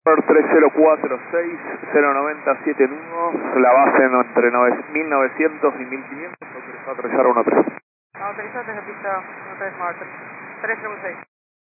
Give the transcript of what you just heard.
3046, 097 nudos, la base entre 1900 y 1500, autorizado a aterrizar 13. Autorizado desde pista 13 Marte, 336.